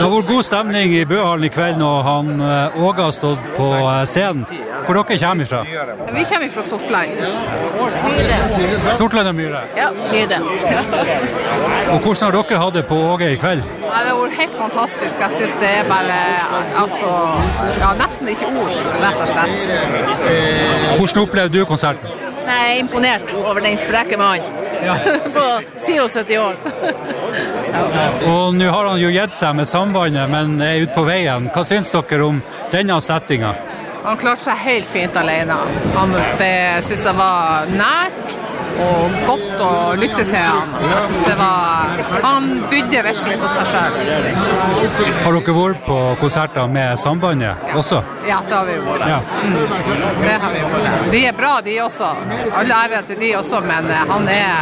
har vært god stemning I Bøhallen I kveld når han Åge har stått på scenen. Hvor dere kommer ifra? Vi kommer fra Sortland. Sortland og Myre? Ja, Myre. Og hvordan har dere hatt det på Åge I kveld? Ja, det har vært helt fantastisk. Jeg synes det bare, altså, ja, nesten ikke ord, rett og slett. Hvordan opplevde du konserten? Jeg imponert over den spreke mannen. Ja. På 77 år. Og nå har han jo gitt seg med sambandet, men ute på veien. Hva synes dere om denne settingen? Han klarte seg helt fint alene. Jeg synes det var nært og godt å lytte til han. Jeg synes det var... Han bydde virkelig på seg selv. Har dere vært på konserter med sambandet også? Ja, det har vi vært. Ja. Det har vi vært. De bra, de også. Alle ære til de også, men han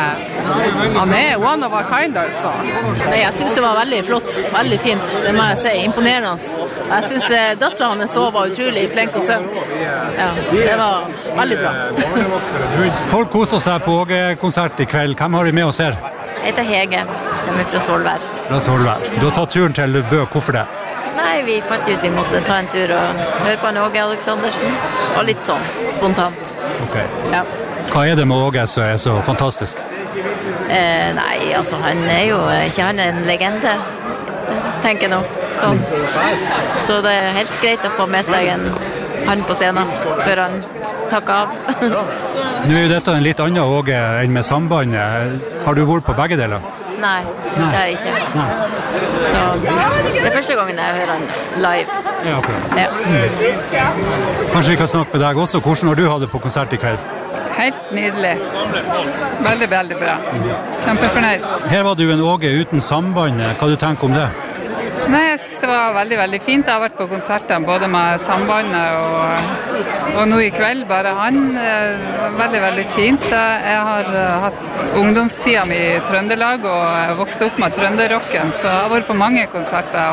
er one of a kind, altså. Nei, jeg synes det var veldig flott, veldig fint. Det må jeg si, imponerende. Jeg synes datteren hans så var utrolig flink å synge. Ja, det var veldig bra. Folk koser seg på Åge-konsert I kveld. Hvem har de med oss her? Jeg heter Hege. Jeg er fra Svolvær. Fra Svolvær. Du har tatt turen til Bø. Hvorfor det? Nei, vi fant ut vi måtte ta en tur og høre på en Åge Aleksandersen. Og litt sånn, spontant. Ok. Ja. Hva det med Åge som så fantastisk? Nei, altså han jo ikke han en legende, tenker jeg nå. Sånn. Så det helt greit å få med seg han på scenen før han takker av. Nå jo dette en litt annen Åge enn med sambandet. Har du vært på begge deler? Nei, det har jeg ikke. Nei. Så det første gangen jeg hører han live. Ja, ok. Ja. Kanskje vi kan snakke med deg også. Hvordan har du hatt det på konsert I kveld? Helt nydelig. Veldig, veldig bra. Kjempefornøyd. Her var du en Åge uten sambandet. Hva du tenker om det? Nei, jeg synes det var veldig, veldig fint. Jeg har vært på konserter både med sambandet og nå I kveld bare han. Veldig, veldig fint. Jeg har hatt ungdomstiden I Trøndelag og vokst opp med trønderrocken, så jeg har vært på mange konserter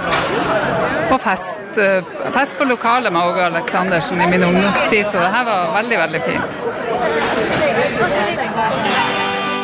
og fest på lokalet med Åge Aleksandersen I min ungdomstid, så det her var veldig, veldig fint.